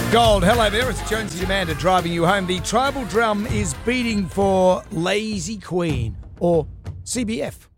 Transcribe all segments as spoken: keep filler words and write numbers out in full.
Gold, hello there, it's Jonesy Amanda driving you home. The tribal drum is beating for Lazy Queen, or C B F.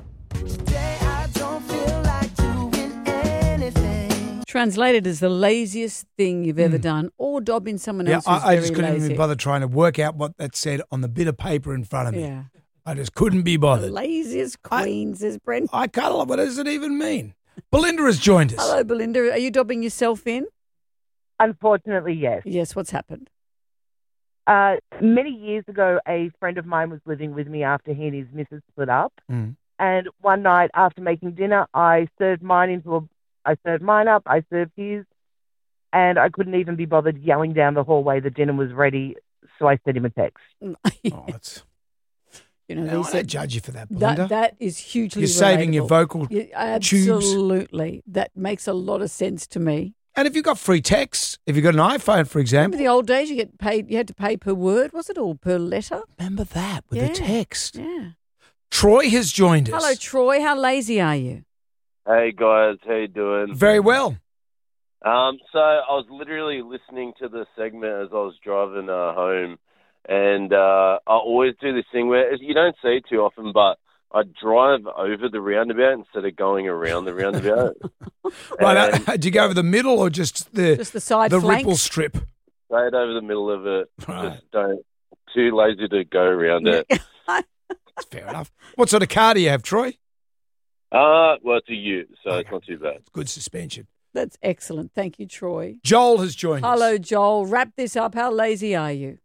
Translated as the laziest thing you've ever mm. done, or dobbing someone yeah, else who's I, I very just couldn't lazy. even bother trying to work out what that said on the bit of paper in front of me. Yeah. I just couldn't be bothered. The laziest queen, I, says Brent. I can't love what does it even mean? Belinda has joined us. Hello, Belinda. Are you dobbing yourself in? Unfortunately, yes. Yes, what's happened? Uh, many years ago, a friend of mine was living with me after he and his missus split up. Mm. And one night after making dinner, I served mine into a, I served mine up, I served his, and I couldn't even be bothered yelling down the hallway the dinner was ready, so I sent him a text. oh, it's... You know, no, I don't judge you for that, Belinda. That, that is hugely You're relatable. saving your vocal yeah, tubes. Absolutely. That makes a lot of sense to me. And if you've got free texts, if you've got an iPhone, for example. Remember the old days you get paid, you had to pay per word, was it, or per letter? Remember that with yeah. the text. Yeah. Troy has joined us. Hello, Troy. How lazy are you? Hey, guys. How you doing? Very well. Um, so I was literally listening to the segment as I was driving uh, home, and uh, I always do this thing where you don't see it too often, but I drive over the roundabout instead of going around the roundabout. Right, uh, do you go over the middle or just the just the side the flanks? ripple strip? Right over the middle of it. Right. Just don't. Too lazy to go around it. That's fair enough. What sort of car do you have, Troy? Uh, well, it's a Ute, so okay. it's not too bad. It's good suspension. That's excellent. Thank you, Troy. Joel has joined Hello, us. Hello, Joel. Wrap this up. How lazy are you?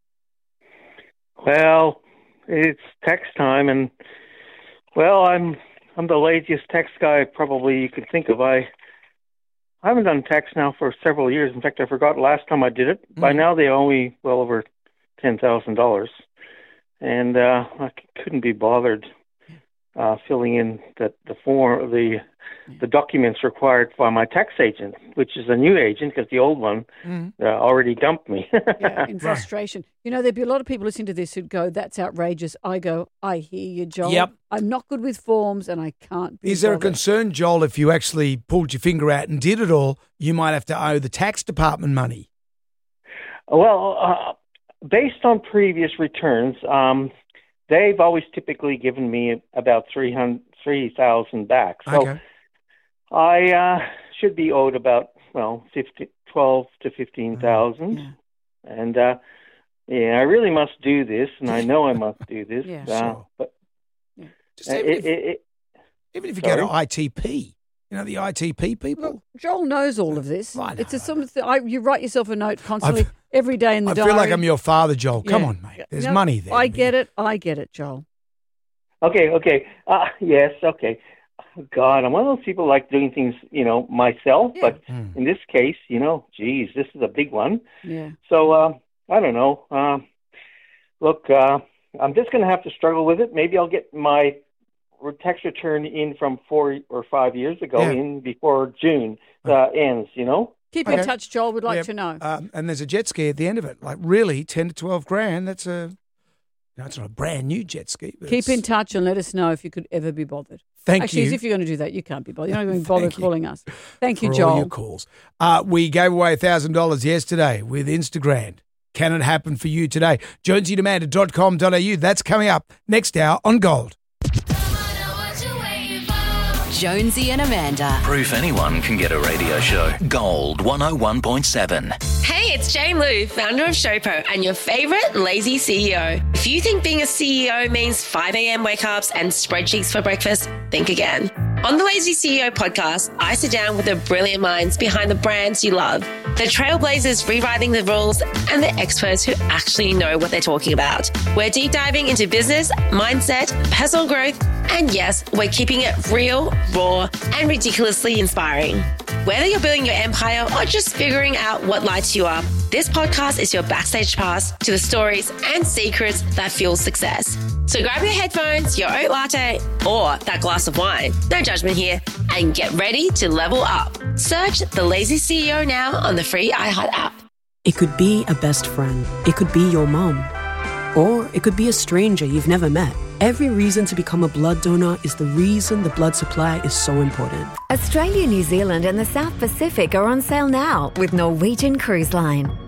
Well, it's text time, and well, I'm I'm the laziest text guy probably you could think of. I I haven't done text now for several years. In fact, I forgot last time I did it. Mm. By now, they owe me well over ten thousand dollars, and uh, I c- couldn't be bothered uh, filling in the the form the the documents required by my tax agent, which is a new agent because the old one mm. uh, already dumped me. yeah, in frustration. You know, there'd be a lot of people listening to this who'd go, that's outrageous. I go, I hear you, Joel. Yep. I'm not good with forms and I can't be Is there bothered. a concern, Joel, if you actually pulled your finger out and did it all, you might have to owe the tax department money? Well, uh, based on previous returns, um, they've always typically given me about three thousand back. So okay. I uh, should be owed about, well, fifteen, twelve to fifteen thousand. Yeah. And, uh, yeah, I really must do this, and I know I must do this. yeah, uh, sure. But yeah. Just even, it, if, it, it, even if you sorry? go to I T P, you know, the I T P people. Look, Joel knows all of this. I know, it's a I sort of th- I, you write yourself a note constantly, I've, every day in the I diary. feel like I'm your father, Joel. Yeah. Come on, mate. There's you know, money there. I get it. I get it, Joel. Okay, okay. Uh, yes, okay. God, I'm one of those people like doing things, you know, myself. Yeah. But mm. in this case, you know, geez, this is a big one. Yeah. So, uh, I don't know. Uh, look, uh, I'm just going to have to struggle with it. Maybe I'll get my tax return in from four or five years ago yeah. in before June uh, ends, you know? Keep okay. in touch, Joel. We'd like yeah. to know. Um, and there's a jet ski at the end of it. Like, really, ten to twelve grand, that's a, no, it's not a brand new jet ski. But Keep in touch and let us know if you could ever be bothered. Thank Actually, you. as if you're going to do that, you can't be bothered. You're not going to bother Thank you. calling us. Thank you, for Joel. all your calls. Uh, we gave away one thousand dollars yesterday with Instagram. Can it happen for you today? jonesy demand dot com dot a u. That's coming up next hour on Gold. Jonesy and Amanda. Proof anyone can get a radio show. Gold one oh one point seven. Hey, it's Jane Lou, founder of Showpo and your favourite lazy C E O. If you think being a C E O means five a.m. wake-ups and spreadsheets for breakfast, think again. On the Lazy C E O podcast, I sit down with the brilliant minds behind the brands you love, the trailblazers rewriting the rules, and the experts who actually know what they're talking about. We're deep diving into business, mindset, personal growth, and yes, we're keeping it real, raw, and ridiculously inspiring. Whether you're building your empire or just figuring out what lights you up, this podcast is your backstage pass to the stories and secrets that fuel success. So grab your headphones, your oat latte, or that glass of wine, no judgment here, and get ready to level up. Search The Lazy C E O now on the free iHeart app. It could be a best friend. It could be your mom. Or it could be a stranger you've never met. Every reason to become a blood donor is the reason the blood supply is so important. Australia, New Zealand and the South Pacific are on sale now with Norwegian Cruise Line.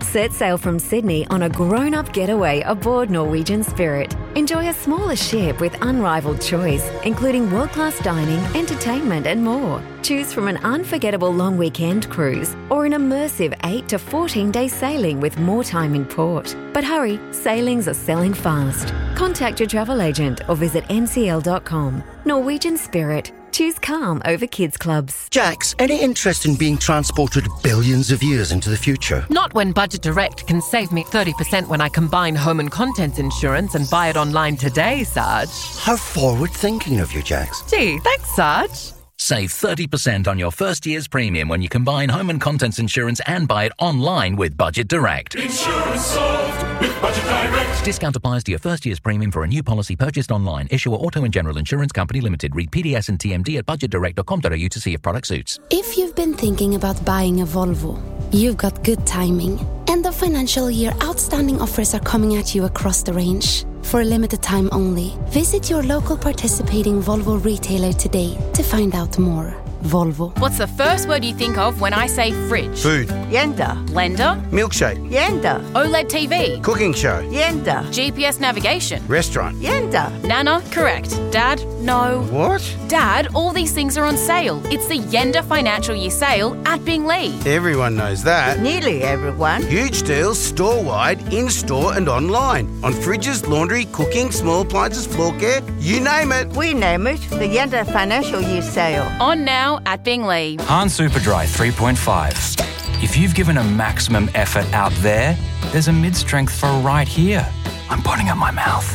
Set sail from Sydney on a grown-up getaway aboard Norwegian Spirit. Enjoy a smaller ship with unrivaled choice, including world-class dining, entertainment and more. Choose from an unforgettable long weekend cruise or an immersive eight to fourteen day sailing with more time in port. But hurry, sailings are selling fast. Contact your travel agent or visit n c l dot com. Norwegian Spirit. Choose calm over kids clubs. Jax, any interest in being transported billions of years into the future? Not when Budget Direct can save me thirty percent when I combine home and contents insurance and buy it online today, Sarge. How forward-thinking of you, Jax. Gee, thanks, Sarge. Save thirty percent on your first year's premium when you combine home and contents insurance and buy it online with Budget Direct. Insurance solved with Budget Direct. Discount applies to your first year's premium for a new policy purchased online. Issuer Auto and General Insurance Company Limited. Read P D S and T M D at budget direct dot com dot a u to see if product suits. If you've been thinking about buying a Volvo, you've got good timing. End of financial year outstanding offers are coming at you across the range. For a limited time only, visit your local participating Volvo retailer today to find out more. Volvo. What's the first word you think of when I say fridge? Food. Yenda. Blender. Milkshake. Yenda. OLED T V. Cooking show. Yenda. G P S navigation. Restaurant. Yenda. Nana, correct. Dad, no. What? Dad, all these things are on sale. It's the Yenda Financial Year Sale at Binglee. Everyone knows that. Nearly everyone. Huge deals store-wide, in-store and online. On fridges, laundry, cooking, small appliances, floor care, you name it. We name it the Yenda Financial Year Sale. On now at Binglee. Han Superdry three point five. If you've given a maximum effort out there, there's a mid-strength for right here. I'm putting up my mouth.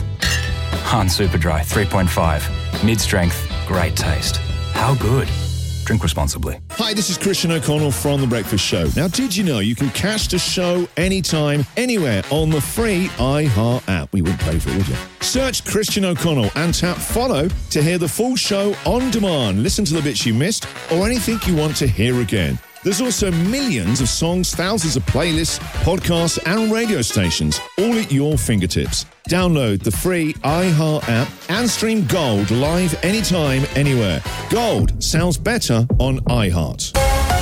Han Superdry three point five. Mid-strength, great taste. How good? Drink responsibly. Hi, this is Christian O'Connell from The Breakfast Show. Now, did you know you can catch the show anytime, anywhere on the free iHeart app? We wouldn't pay for it, would you? Search Christian O'Connell and tap follow to hear the full show on demand. Listen to the bits you missed or anything you want to hear again. There's also millions of songs, thousands of playlists, podcasts and radio stations, all at your fingertips. Download the free iHeart app and stream Gold live anytime, anywhere. Gold sounds better on iHeart.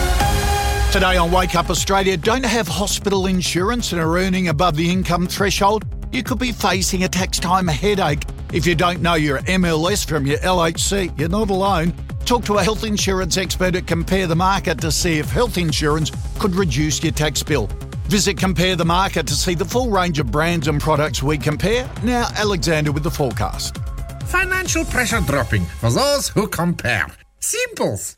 Today on Wake Up Australia, don't have hospital insurance and are earning above the income threshold? You could be facing a tax time headache. If you don't know your M L S from your L H C, you're not alone. Talk to a health insurance expert at Compare the Market to see if health insurance could reduce your tax bill. Visit Compare the Market to see the full range of brands and products we compare. Now, Alexander with the forecast. Financial pressure dropping for those who compare. Simples.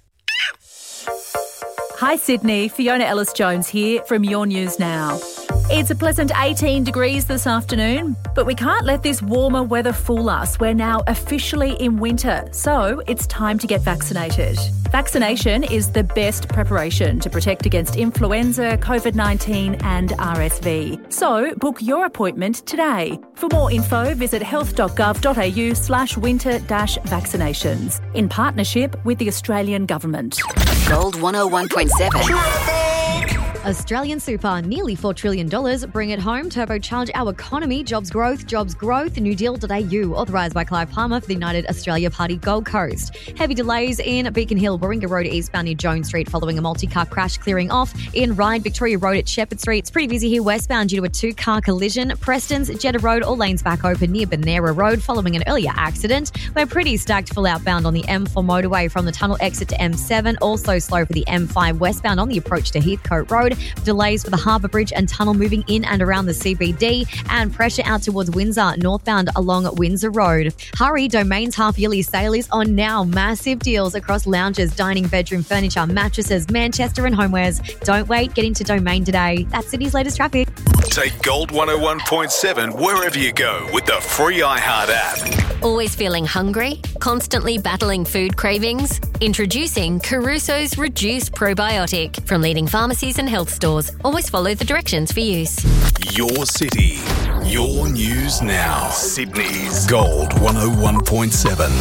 Hi Sydney, Fiona Ellis-Jones here from Your News Now. It's a pleasant eighteen degrees this afternoon, but we can't let this warmer weather fool us. We're now officially in winter, so it's time to get vaccinated. Vaccination is the best preparation to protect against influenza, COVID nineteen and R S V. So book your appointment today. For more info, visit health dot gov dot a u slash winter dash vaccinations in partnership with the Australian Government. Gold one oh one point seven. Australian Super, nearly four trillion dollars. Bring it home. Turbocharge our economy. Jobs growth. Jobs growth. New Deal dot a u. Authorised by Clive Palmer for the United Australia Party Gold Coast. Heavy delays in Beacon Hill, Warringah Road eastbound near Jones Street following a multi-car crash clearing off. In Ryde, Victoria Road at Shepherd Street. It's pretty busy here westbound due to a two-car collision. Preston's, Jeddah Road, all lanes back open near Benera Road following an earlier accident. We're pretty stacked full outbound on the M four motorway from the tunnel exit to M seven. Also slow for the M five westbound on the approach to Heathcote Road. Delays for the Harbour Bridge and tunnel moving in and around the C B D, and pressure out towards Windsor, northbound along Windsor Road. Hurry, Domain's half-yearly sale is on now. Massive deals across lounges, dining, bedroom furniture, mattresses, Manchester and homewares. Don't wait, get into Domain today. That's Sydney's latest traffic. Take Gold one oh one point seven wherever you go with the free iHeart app. Always feeling hungry? Constantly battling food cravings? Introducing Caruso's Reduced Probiotic from leading pharmacies and health stores. Always follow the directions for use. Your city, your news now. Sydney's Gold one oh one point seven.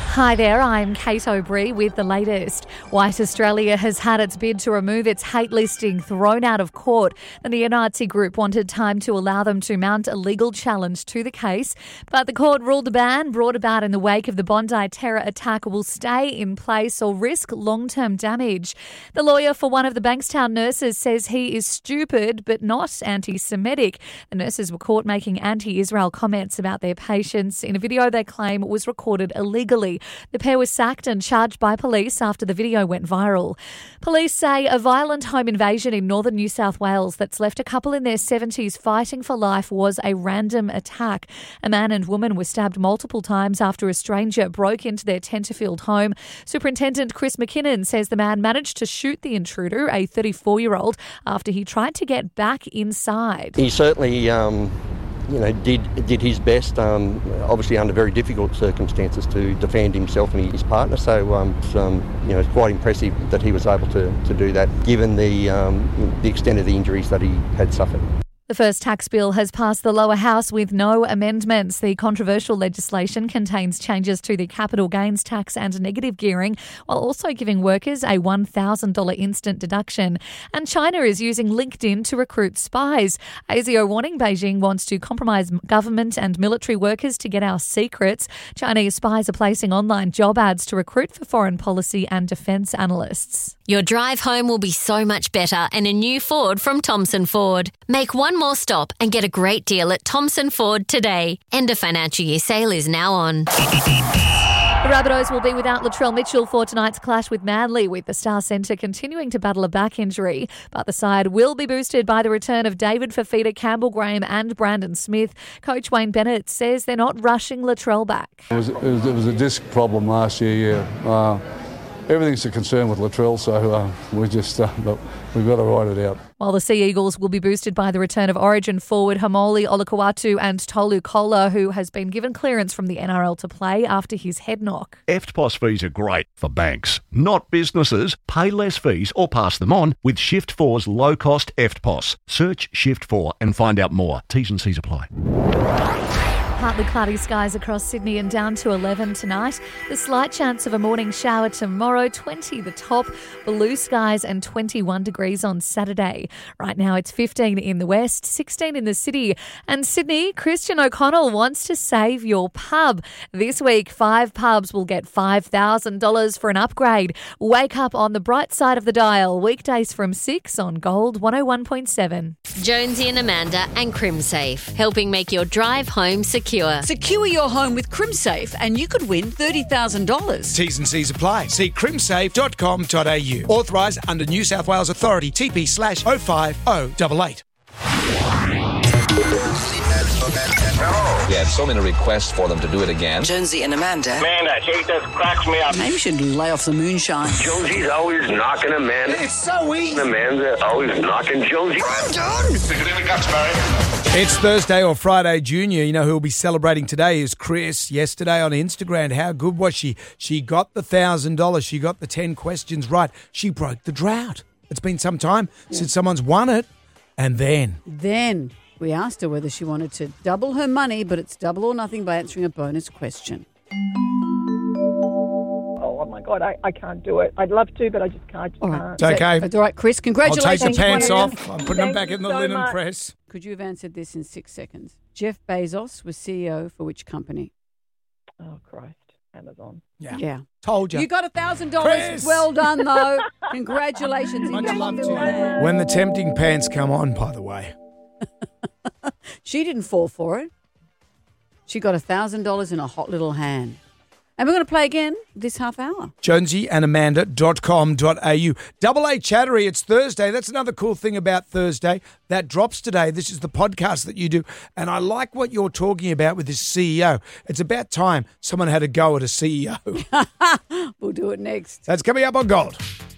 Hi there, I'm Kate O'Brien with the latest. White Australia has had its bid to remove its hate listing thrown out of court. The neo-Nazi group wanted time to allow them to mount a legal challenge to the case, but the court ruled the ban brought about in the wake of the Bondi terror attack will stay in place or risk long-term damage. The lawyer for one of the Bankstown nurses says he is stupid but not anti-Semitic. The nurses were caught making anti-Israel comments about their patients in a video they claim was recorded illegally. The pair was sacked and charged by police after the video went viral. Police say a violent home invasion in northern New South Wales that's left a couple in their seventies fighting for life was a random attack. A man and woman were stabbed multiple times after a stranger broke into their Tenterfield home. Superintendent Chris McKinnon says the man managed to shoot the intruder, a thirty-four-year-old, after he tried to get back inside. He certainly... Um you know, did did his best, um, obviously under very difficult circumstances, to defend himself and his partner. So, um, it's, um, you know, it's quite impressive that he was able to, to do that, given the um, the extent of the injuries that he had suffered. The first tax bill has passed the lower house with no amendments. The controversial legislation contains changes to the capital gains tax and negative gearing, while also giving workers a one thousand dollars instant deduction. And China is using LinkedIn to recruit spies. A S I O warning Beijing wants to compromise government and military workers to get our secrets. Chinese spies are placing online job ads to recruit for foreign policy and defence analysts. Your drive home will be so much better in a new Ford from Thomson Ford. Make one more stop and get a great deal at Thomson Ford today. End of financial year sale is now on. The Rabbitohs will be without Latrell Mitchell for tonight's clash with Manly, with the Star Centre continuing to battle a back injury. But the side will be boosted by the return of David Fafita, Campbell Graham and Brandon Smith. Coach Wayne Bennett says they're not rushing Latrell back. It was, it was, it was a disc problem last year, yeah. Uh, everything's a concern with Latrell, so uh, we just, uh, but we've got to ride it out. While the Sea Eagles will be boosted by the return of Origin forward Hamoli Olakau'atu and Tolu Kola, who has been given clearance from the N R L to play after his head knock. E F T P O S fees are great for banks, not businesses. Pay less fees or pass them on with Shift four's low-cost E F T P O S. Search Shift four and find out more. T's and C's apply. Partly cloudy skies across Sydney and down to eleven tonight. The slight chance of a morning shower tomorrow, twenty the top, blue skies and twenty-one degrees on Saturday. Right now it's fifteen in the west, sixteen in the city. And Sydney, Christian O'Connell wants to save your pub. This week, five pubs will get five thousand dollars for an upgrade. Wake up on the bright side of the dial, weekdays from six on Gold one oh one point seven. Jonesy and Amanda and CrimSafe, helping make your drive home secure. Secure your home with CrimSafe and you could win thirty thousand dollars. T's and C's apply. See crimsafe dot com dot a u. Authorised under New South Wales Authority. T P slash oh five oh eight eight. We had so many requests for them to do it again. Jonesy and Amanda. Amanda, she just cracks me up. Maybe you should lay off the moonshine. Jonesy's always knocking Amanda. It's so easy. Amanda always knocking Jonesy. I'm done. Stick it in the guts, Barry. It's Thursday or Friday Junior. You know who will be celebrating today is Chris. Yesterday on Instagram, how good was she? She got the one thousand dollars. She got the ten questions right. She broke the drought. It's been some time yeah. since someone's won it. And then... Then we asked her whether she wanted to double her money, but it's double or nothing by answering a bonus question. Oh, my God, I, I can't do it. I'd love to, but I just can't. Just all right. It's okay. That's all right, Chris. Congratulations. I'll take the pants off. I'm putting Thank them back in the so linen much. press. Could you have answered this in six seconds? Jeff Bezos was C E O for which company? Oh, Christ. Amazon. Yeah. Yeah. Told you. You got one thousand dollars. Well done, though. Congratulations. Much love to you. When the tempting pants come on, by the way. She didn't fall for it. She got one thousand dollars in a hot little hand. And we're going to play again this half hour. Jonesy and Amanda dot com dot a u. Double A Chattery, it's Thursday. That's another cool thing about Thursday. That drops today. This is the podcast that you do. And I like what you're talking about with this C E O. It's about time someone had a go at a C E O. We'll do it next. That's coming up on Gold.